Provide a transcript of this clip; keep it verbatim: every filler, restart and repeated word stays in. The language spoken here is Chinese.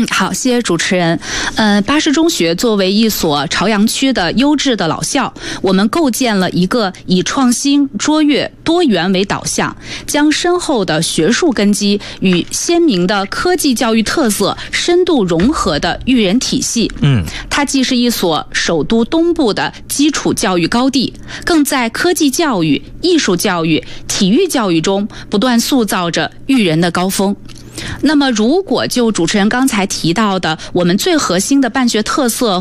好，谢谢主持人。呃，巴士中学作为一所朝阳区的优质的老校，我们构建了一个以创新、卓越、多元为导向，将深厚的学术根基与鲜明的科技教育特色深度融合的育人体系。 嗯， 它既是一所首都东部的基础教育高地，更在科技教育、艺术教育、体育教育中不断塑造着育人的高峰。那么如果就主持人刚才提到的我们最核心的办学特色